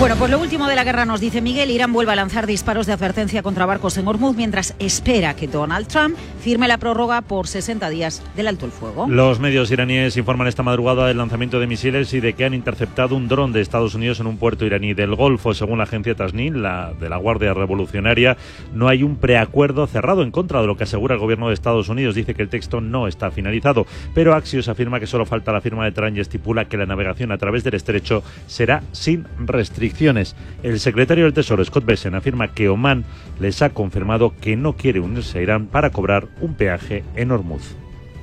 Bueno, pues lo último de la guerra nos dice Miguel. Irán vuelve a lanzar disparos de advertencia contra barcos en Hormuz mientras espera que Donald Trump firme la prórroga por 60 días del alto el fuego. Los medios iraníes informan esta madrugada del lanzamiento de misiles y de que han interceptado un dron de Estados Unidos en un puerto iraní del Golfo. Según la agencia Tasnim, de la Guardia Revolucionaria, no hay un preacuerdo cerrado en contra de lo que asegura el gobierno de Estados Unidos. Dice que el texto no está finalizado, pero Axios afirma que solo falta la firma de Trump y estipula que la navegación a través del estrecho será sin restricciones. El secretario del Tesoro, Scott Bessent, afirma que Omán les ha confirmado que no quiere unirse a Irán para cobrar un peaje en Hormuz.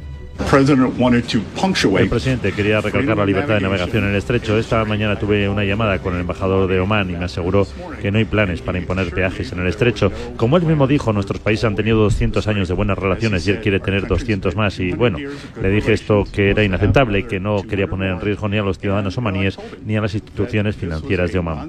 El presidente quería recalcar la libertad de navegación en el estrecho. Esta mañana tuve una llamada con el embajador de Omán y me aseguró que no hay planes para imponer peajes en el estrecho. Como él mismo dijo, nuestros países han tenido 200 años de buenas relaciones y él quiere tener 200 más. Y bueno, le dije esto que era inaceptable y que no quería poner en riesgo ni a los ciudadanos omaníes ni a las instituciones financieras de Omán.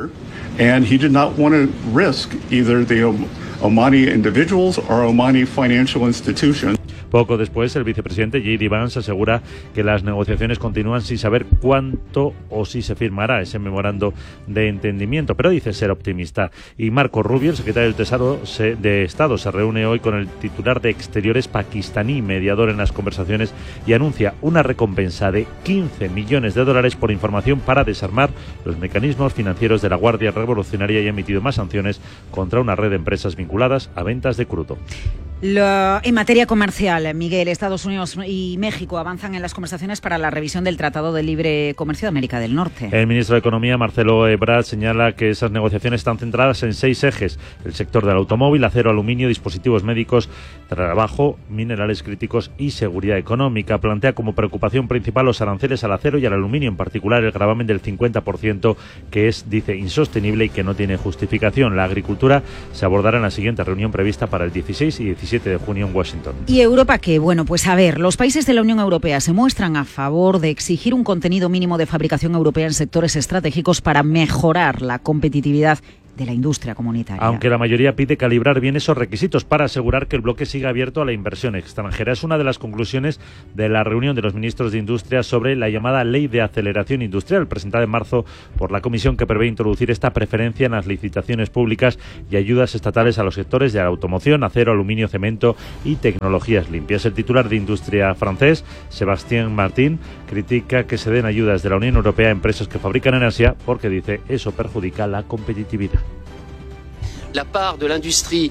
Omani individuals or Omani financial institutions. Poco después, el vicepresidente J.D. Vance asegura que las negociaciones continúan sin saber cuánto o si se firmará ese memorando de entendimiento, pero dice ser optimista. Y Marco Rubio, el secretario del Tesoro de Estado, se reúne hoy con el titular de Exteriores pakistaní, mediador en las conversaciones, y anuncia una recompensa de $15 millones por información para desarmar los mecanismos financieros de la Guardia Revolucionaria y ha emitido más sanciones contra una red de empresas vinculadas a ventas de crudo. En materia comercial, Miguel, Estados Unidos y México avanzan en las conversaciones para la revisión del Tratado de Libre Comercio de América del Norte. El ministro de Economía, Marcelo Ebrard, señala que esas negociaciones están centradas en 6 ejes: el sector del automóvil, acero, aluminio, dispositivos médicos, trabajo, minerales críticos y seguridad económica. Plantea como preocupación principal los aranceles al acero y al aluminio, en particular el gravamen del 50%, que es, dice, insostenible y que no tiene justificación. La agricultura se abordará en la siguiente reunión prevista para el 16 y 17 de junio en Washington. ¿Y Europa qué? Bueno, pues a ver, los países de la Unión Europea se muestran a favor de exigir un contenido mínimo de fabricación europea en sectores estratégicos para mejorar la competitividad de la industria comunitaria. Aunque la mayoría pide calibrar bien esos requisitos para asegurar que el bloque siga abierto a la inversión extranjera. Es una de las conclusiones de la reunión de los ministros de Industria sobre la llamada Ley de Aceleración Industrial, presentada en marzo por la Comisión, que prevé introducir esta preferencia en las licitaciones públicas y ayudas estatales a los sectores de la automoción, acero, aluminio, cemento y tecnologías limpias. El titular de Industria francés, Sébastien Martin, critica que se den ayudas de la Unión Europea a empresas que fabrican en Asia porque, dice, eso perjudica la competitividad. La cuota de la industria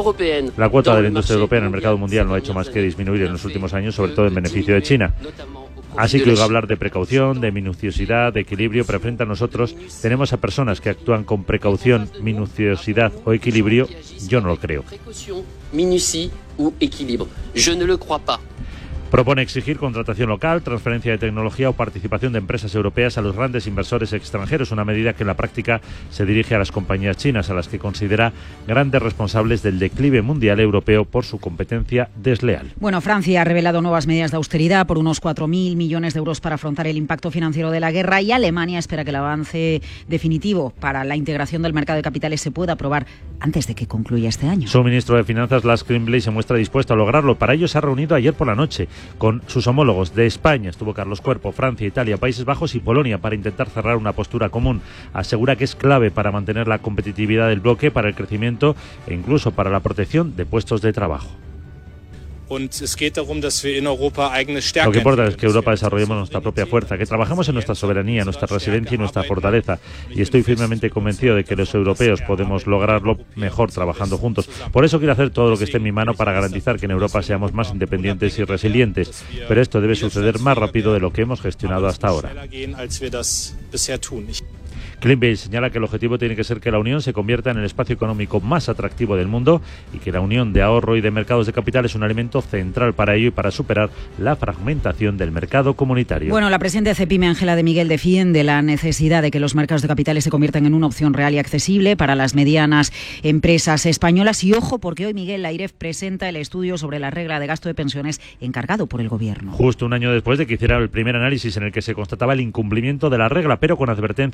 europea en el mercado mundial no ha hecho más que disminuir en los últimos años, sobre todo en beneficio de China. Así que oigo hablar de precaución, de minuciosidad, de equilibrio, pero frente a nosotros tenemos a personas que actúan con precaución, minuciosidad o equilibrio. Yo no lo creo. Propone exigir contratación local, transferencia de tecnología o participación de empresas europeas a los grandes inversores extranjeros, una medida que en la práctica se dirige a las compañías chinas, a las que considera grandes responsables del declive mundial europeo por su competencia desleal. Bueno, Francia ha revelado nuevas medidas de austeridad por unos 4.000 millones de euros para afrontar el impacto financiero de la guerra, y Alemania espera que el avance definitivo para la integración del mercado de capitales se pueda aprobar antes de que concluya este año. Su ministro de Finanzas, Lars Klingbeil, se muestra dispuesto a lograrlo. Para ello se ha reunido ayer por la noche con sus homólogos de España. Estuvo Carlos Cuerpo, Francia, Italia, Países Bajos y Polonia para intentar cerrar una postura común. Asegura que es clave para mantener la competitividad del bloque, para el crecimiento e incluso para la protección de puestos de trabajo. Lo que importa es que Europa desarrollemos nuestra propia fuerza, que trabajemos en nuestra soberanía, nuestra resiliencia y nuestra fortaleza. Y estoy firmemente convencido de que los europeos podemos lograrlo mejor trabajando juntos. Por eso quiero hacer todo lo que esté en mi mano para garantizar que en Europa seamos más independientes y resilientes. Pero esto debe suceder más rápido de lo que hemos gestionado hasta ahora. Klingbeil señala que el objetivo tiene que ser que la Unión se convierta en el espacio económico más atractivo del mundo y que la unión de ahorro y de mercados de capital es un elemento central para ello y para superar la fragmentación del mercado comunitario. Bueno, la presidenta de Cepime, Ángela de Miguel, defiende la necesidad de que los mercados de capitales se conviertan en una opción real y accesible para las medianas empresas españolas. Y ojo, porque hoy, Miguel, la AIREF presenta el estudio sobre la regla de gasto de pensiones encargado por el Gobierno. Justo un año después de que hiciera el primer análisis en el que se constataba el incumplimiento de la regla, pero con advertencias de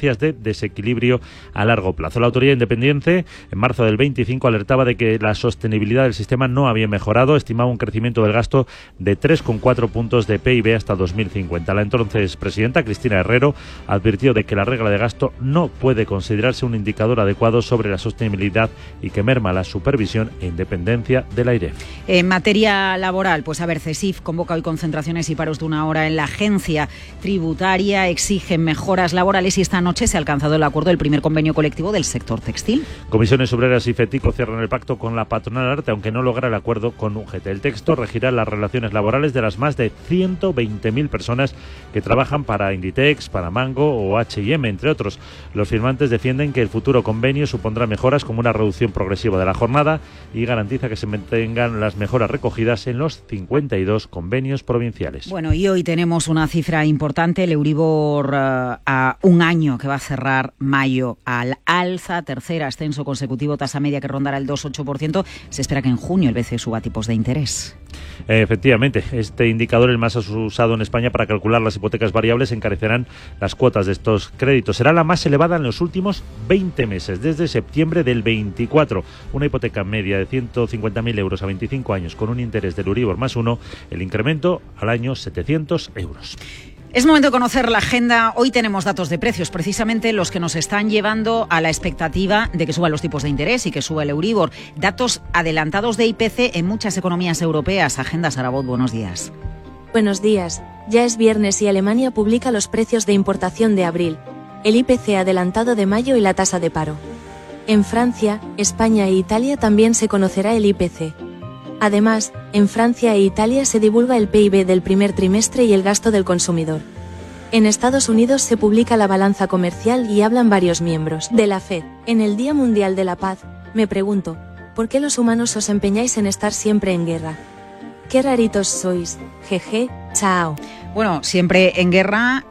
desequilibrio a largo plazo. La autoridad independiente, en marzo del 25, alertaba de que la sostenibilidad del sistema no había mejorado, estimaba un crecimiento del gasto de 3,4 puntos de PIB hasta 2050. La entonces presidenta, Cristina Herrero, advirtió de que la regla de gasto no puede considerarse un indicador adecuado sobre la sostenibilidad y que merma la supervisión e independencia del AIREF. En materia laboral, pues a ver, CESIF convoca hoy concentraciones y paros de 1 hora en la agencia tributaria, exigen mejoras laborales y esta noche se ha alcanzado el acuerdo del primer convenio colectivo del sector textil. Comisiones Obreras y FETICO cierran el pacto con la patronal Arte, aunque no logra el acuerdo con UGT. El texto regirá las relaciones laborales de las más de 120.000 personas que trabajan para Inditex, para Mango o H&M, entre otros. Los firmantes defienden que el futuro convenio supondrá mejoras como una reducción progresiva de la jornada y garantiza que se mantengan las mejoras recogidas en los 52 convenios provinciales. Bueno, y hoy tenemos una cifra importante, el Euribor a un año que va a cerrar mayo al alza, tercer ascenso consecutivo, tasa media que rondará el 2,8%. Se espera que en junio el BCE suba tipos de interés. Efectivamente, este indicador, el más usado en España para calcular las hipotecas variables, encarecerán las cuotas de estos créditos. Será la más elevada en los últimos 20 meses, desde septiembre del 24. Una hipoteca media de 150.000 euros a 25 años con un interés del Euribor más 1, el incremento al año 700 euros. Es momento de conocer la agenda. Hoy tenemos datos de precios, precisamente los que nos están llevando a la expectativa de que suban los tipos de interés y que suba el Euribor. Datos adelantados de IPC en muchas economías europeas. Agenda Sarabot, buenos días. Buenos días. Ya es viernes y Alemania publica los precios de importación de abril, el IPC adelantado de mayo y la tasa de paro. En Francia, España e Italia también se conocerá el IPC. Además, en Francia e Italia se divulga el PIB del primer trimestre y el gasto del consumidor. En Estados Unidos se publica la balanza comercial y hablan varios miembros de la FED. En el Día Mundial de la Paz, me pregunto, ¿por qué los humanos os empeñáis en estar siempre en guerra? ¡Qué raritos sois! Jeje, chao. Bueno, siempre en guerra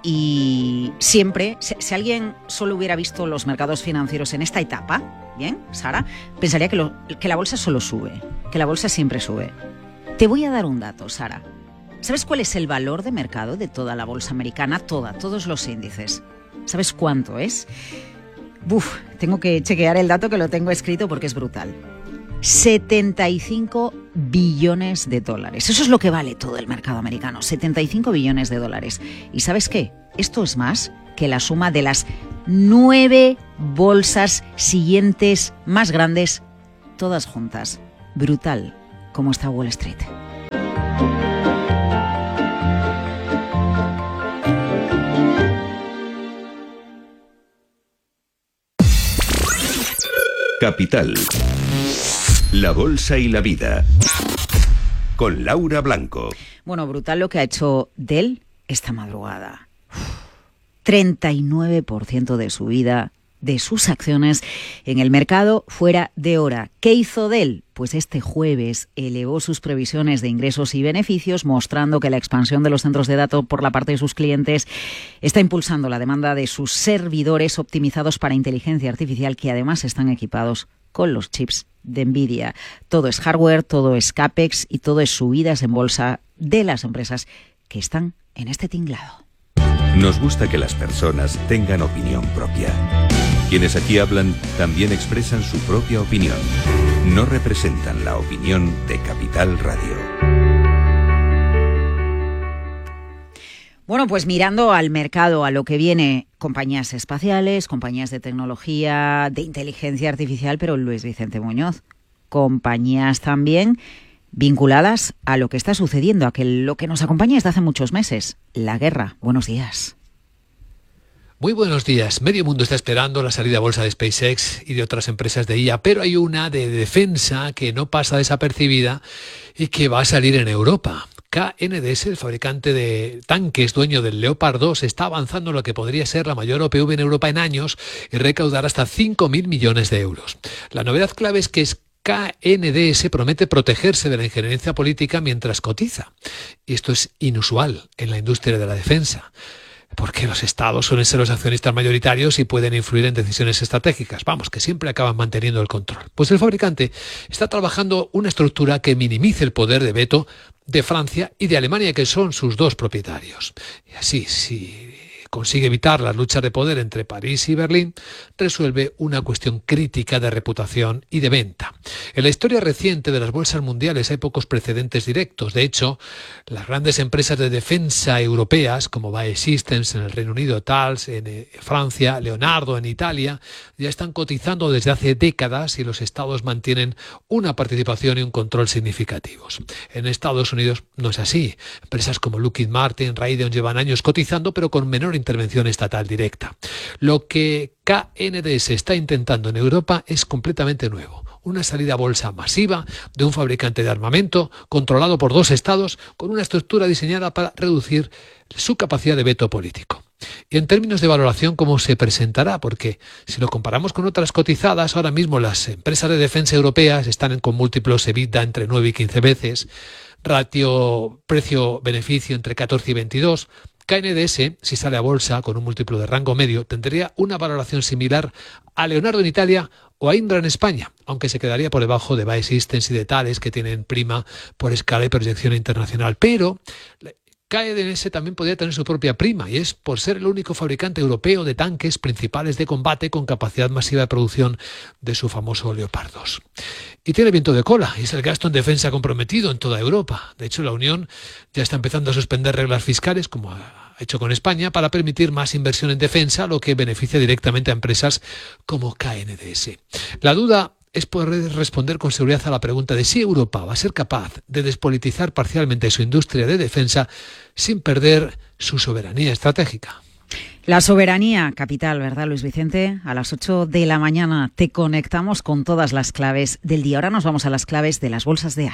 y siempre, si alguien solo hubiera visto los mercados financieros en esta etapa, bien, Sara, pensaría que la bolsa solo sube, que la bolsa siempre sube. Te voy a dar un dato, Sara. ¿Sabes cuál es el valor de mercado de toda la bolsa americana? Todos los índices. ¿Sabes cuánto es? Tengo que chequear el dato que lo tengo escrito porque es brutal. 75 billones de dólares. Eso es lo que vale todo el mercado americano, 75 billones de dólares. ¿Y sabes qué? Esto es más que la suma de las 9 bolsas siguientes más grandes, todas juntas. Brutal, como está Wall Street. Capital. La bolsa y la vida. Con Laura Blanco. Bueno, brutal lo que ha hecho Dell esta madrugada. 39% de subida de sus acciones en el mercado fuera de hora. ¿Qué hizo Dell? Pues este jueves elevó sus previsiones de ingresos y beneficios, mostrando que la expansión de los centros de datos por la parte de sus clientes está impulsando la demanda de sus servidores optimizados para inteligencia artificial, que además están equipados con los chips de Nvidia. Todo es hardware, todo es CAPEX y todo es subidas en bolsa de las empresas que están en este tinglado. Nos gusta que las personas tengan opinión propia. Quienes aquí hablan también expresan su propia opinión. No representan la opinión de Capital Radio. Bueno, pues mirando al mercado, a lo que viene, compañías espaciales, compañías de tecnología, de inteligencia artificial, pero Luis Vicente Muñoz, compañías también vinculadas a lo que está sucediendo, a lo que nos acompaña desde hace muchos meses, la guerra. Buenos días. Muy buenos días. Medio mundo está esperando la salida a bolsa de SpaceX y de otras empresas de IA, pero hay una de defensa que no pasa desapercibida y que va a salir en Europa. KNDS, el fabricante de tanques, dueño del Leopard 2, está avanzando lo que podría ser la mayor OPV en Europa en años y recaudar hasta 5.000 millones de euros. La novedad clave es que KNDS promete protegerse de la injerencia política mientras cotiza. Y esto es inusual en la industria de la defensa, porque los estados suelen ser los accionistas mayoritarios y pueden influir en decisiones estratégicas. Vamos, que siempre acaban manteniendo el control. Pues el fabricante está trabajando una estructura que minimice el poder de veto de Francia y de Alemania, que son sus dos propietarios. Y así, si consigue evitar las luchas de poder entre París y Berlín, resuelve una cuestión crítica de reputación y de venta. En la historia reciente de las bolsas mundiales hay pocos precedentes directos. De hecho, las grandes empresas de defensa europeas, como BAE Systems en el Reino Unido, Thales en Francia, Leonardo en Italia, ya están cotizando desde hace décadas y los estados mantienen una participación y un control significativos. En Estados Unidos no es así. Empresas como Lockheed Martin, Raytheon llevan años cotizando, pero con menor intervención estatal directa. Lo que KNDS está intentando en Europa es completamente nuevo. Una salida a bolsa masiva de un fabricante de armamento controlado por 2 estados con una estructura diseñada para reducir su capacidad de veto político. Y en términos de valoración, ¿cómo se presentará? Porque si lo comparamos con otras cotizadas, ahora mismo las empresas de defensa europeas están con múltiplos EBITDA entre 9 y 15 veces, ratio precio-beneficio entre 14 y 22. KNDS, si sale a bolsa con un múltiplo de rango medio, tendría una valoración similar a Leonardo en Italia o a Indra en España, aunque se quedaría por debajo de BAE Systems y de Thales, que tienen prima por escala y proyección internacional. Pero KNDS también podría tener su propia prima, y es por ser el único fabricante europeo de tanques principales de combate con capacidad masiva de producción de su famoso Leopard 2. Y tiene viento de cola, y es el gasto en defensa comprometido en toda Europa. De hecho, la Unión ya está empezando a suspender reglas fiscales, como ha hecho con España, para permitir más inversión en defensa, lo que beneficia directamente a empresas como KNDS. La duda es poder responder con seguridad a la pregunta de si Europa va a ser capaz de despolitizar parcialmente su industria de defensa sin perder su soberanía estratégica. La soberanía capital, ¿verdad, Luis Vicente? A las 8 de la mañana te conectamos con todas las claves del día. Ahora nos vamos a las claves de las bolsas de